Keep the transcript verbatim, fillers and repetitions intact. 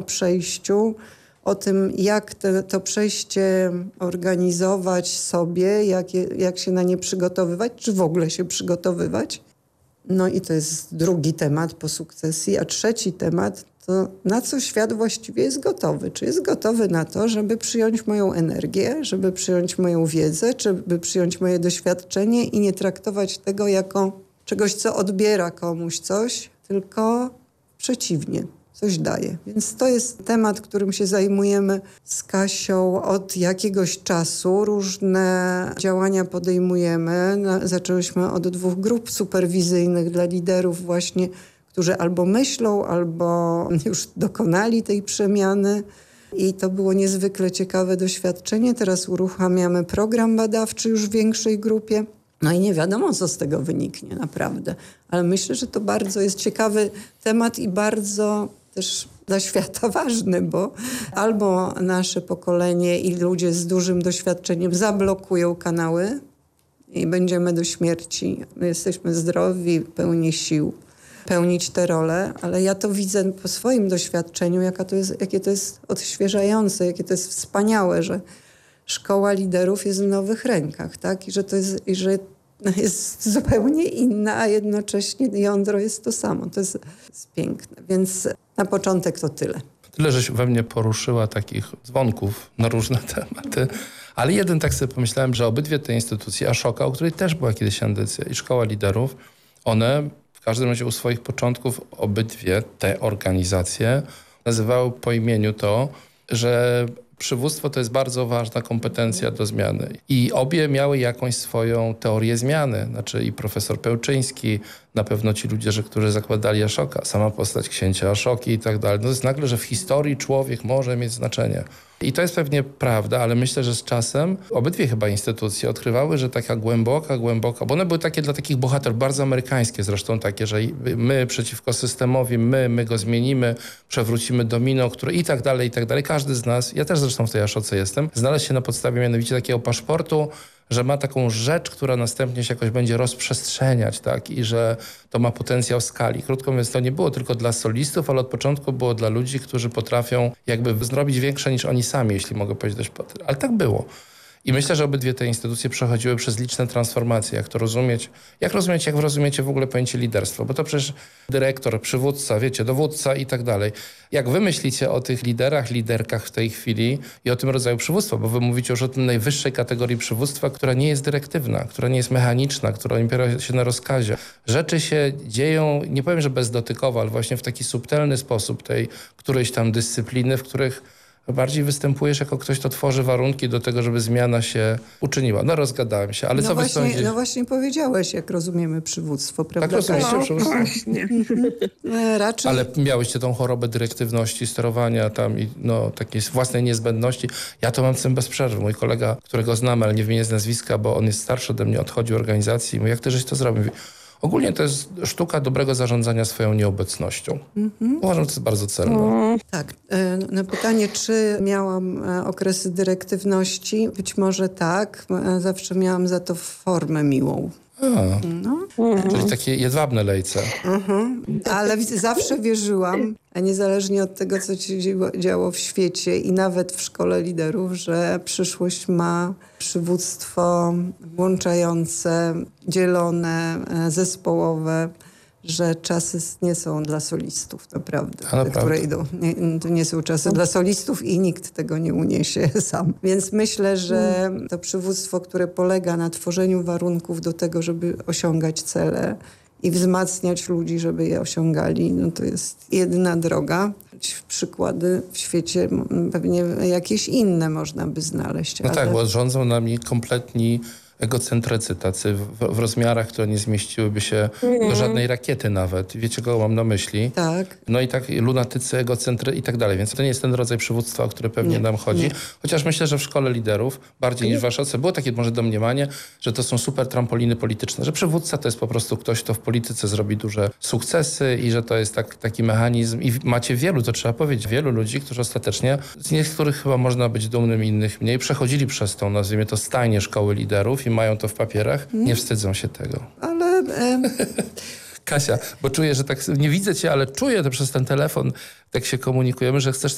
przejściu, o tym, jak te, to przejście organizować sobie, jak, je, jak się na nie przygotowywać, czy w ogóle się przygotowywać. No i to jest drugi temat po sukcesji, a trzeci temat to na co świat właściwie jest gotowy. Czy jest gotowy na to, żeby przyjąć moją energię, żeby przyjąć moją wiedzę, żeby przyjąć moje doświadczenie i nie traktować tego jako czegoś, co odbiera komuś coś, tylko przeciwnie, coś daje. Więc to jest temat, którym się zajmujemy z Kasią od jakiegoś czasu. Różne działania podejmujemy. Zaczęłyśmy od dwóch grup superwizyjnych dla liderów właśnie, którzy albo myślą, albo już dokonali tej przemiany. I to było niezwykle ciekawe doświadczenie. Teraz uruchamiamy program badawczy już w większej grupie. No i nie wiadomo, co z tego wyniknie naprawdę. Ale myślę, że to bardzo jest ciekawy temat i bardzo też dla świata ważny, bo albo nasze pokolenie i ludzie z dużym doświadczeniem zablokują kanały i będziemy do śmierci. My jesteśmy zdrowi, pełni sił pełnić te role, ale ja to widzę po swoim doświadczeniu, jaka to jest, jakie to jest odświeżające, jakie to jest wspaniałe, że szkoła liderów jest w nowych rękach, tak? I że to jest, i że jest zupełnie inna, a jednocześnie jądro jest to samo. To jest, jest piękne. Więc na początek to tyle. Tyle, żeś we mnie poruszyła takich dzwonków na różne tematy, ale jeden tak sobie pomyślałem, że obydwie te instytucje, Ashoka, o której też była kiedyś audycja, i Szkoła Liderów, one w każdym razie u swoich początków obydwie te organizacje nazywały po imieniu to, że przywództwo to jest bardzo ważna kompetencja do zmiany. I obie miały jakąś swoją teorię zmiany. Znaczy i profesor Pełczyński, na pewno ci ludzie, że, którzy zakładali Ashoka, sama postać księcia Ashoki i tak dalej. No to jest nagle, że w historii człowiek może mieć znaczenie. I to jest pewnie prawda, ale myślę, że z czasem obydwie chyba instytucje odkrywały, że taka głęboka, głęboka, bo one były takie dla takich bohaterów, bardzo amerykańskie zresztą takie, że my przeciwko systemowi, my, my go zmienimy, przewrócimy domino, które i tak dalej, i tak dalej. Każdy z nas, ja też zresztą w tej Ashoce jestem, znalazł się na podstawie mianowicie takiego paszportu, że ma taką rzecz, która następnie się jakoś będzie rozprzestrzeniać, tak? I że to ma potencjał skali. Krótko mówiąc, to nie było tylko dla solistów, ale od początku było dla ludzi, którzy potrafią jakby zrobić większe niż oni sami, jeśli mogę powiedzieć. Ale tak było. I myślę, że obydwie te instytucje przechodziły przez liczne transformacje. Jak to rozumieć? Jak rozumieć, jak rozumiecie w ogóle pojęcie liderstwa? Bo to przecież dyrektor, przywódca, wiecie, dowódca i tak dalej. Jak wy myślicie o tych liderach, liderkach w tej chwili i o tym rodzaju przywództwa? Bo wy mówicie już o tym najwyższej kategorii przywództwa, która nie jest dyrektywna, która nie jest mechaniczna, która opiera się na rozkazie. Rzeczy się dzieją, nie powiem, że bezdotykowo, ale właśnie w taki subtelny sposób tej którejś tam dyscypliny, w których bardziej występujesz jako ktoś, kto tworzy warunki do tego, żeby zmiana się uczyniła. No rozgadałem się, ale no co właśnie, wy sądzicie? No właśnie powiedziałeś, jak rozumiemy przywództwo, prawda? Tak rozumiecie No, przywództwo? właśnie. Raczej... Ale miałyście tą chorobę dyrektywności, sterowania tam i no, takiej własnej niezbędności. Ja to mam z tym bez przerwy. Mój kolega, którego znam, ale nie wymienię z nazwiska, bo on jest starszy ode mnie, odchodził organizacji i mówi, jak ty żeś to zrobił? Mówi, ogólnie to jest sztuka dobrego zarządzania swoją nieobecnością. Mm-hmm. Uważam, że to jest bardzo cenne. No. Tak. Na pytanie, czy miałam okresy dyrektywności, być może tak. Zawsze miałam za to formę miłą. A, no. Czyli takie jedwabne lejce. Mhm. Ale zawsze wierzyłam, a niezależnie od tego, co się działo w świecie i nawet w szkole liderów, że przyszłość ma przywództwo włączające, dzielone, zespołowe, że czasy nie są dla solistów, naprawdę, A, te, które idą. Nie, to nie są czasy dla solistów i nikt tego nie uniesie sam. Więc myślę, że to przywództwo, które polega na tworzeniu warunków do tego, żeby osiągać cele i wzmacniać ludzi, żeby je osiągali, no to jest jedna droga. Przykłady w świecie pewnie jakieś inne można by znaleźć. No ale... tak, bo rządzą nami kompletni egocentrycy, tacy w, w rozmiarach, które nie zmieściłyby się mm. do żadnej rakiety nawet. Wiecie, kogo mam na myśli? Tak. No i tak lunatycy, egocentry i tak dalej. Więc to nie jest ten rodzaj przywództwa, o który pewnie nie, nam chodzi. Nie. Chociaż myślę, że w szkole liderów, bardziej nie. niż w Ashoce, było takie może domniemanie, że to są super trampoliny polityczne, że przywódca to jest po prostu ktoś, kto w polityce zrobi duże sukcesy i że to jest tak, taki mechanizm. I macie wielu, to trzeba powiedzieć, wielu ludzi, którzy ostatecznie, z niektórych chyba można być dumnym, innych mniej, przechodzili przez tą, nazwijmy to, stajnię szkoły liderów i mają to w papierach, hmm. nie wstydzą się tego. Ale... E... Kasia, bo czuję, że tak, nie widzę cię, ale czuję to przez ten telefon, tak się komunikujemy, że chcesz